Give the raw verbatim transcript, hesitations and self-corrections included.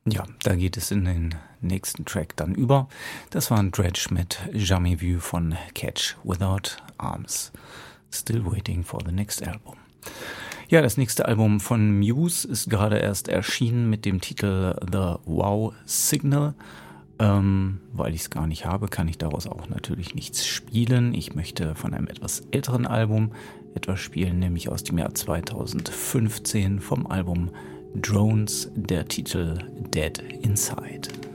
Ja, da geht es in den nächsten Track dann über. Das war ein Dredge mit Jamais Vu von Catch Without Arms. Still waiting for the next album. Ja, das nächste Album von Muse ist gerade erst erschienen mit dem Titel The Wow Signal. Ähm, weil ich es gar nicht habe, kann ich daraus auch natürlich nichts spielen. Ich möchte von einem etwas älteren Album etwas spielen, nämlich aus dem Jahr zweitausendfünfzehn vom Album Drones, der Titel Dead Inside.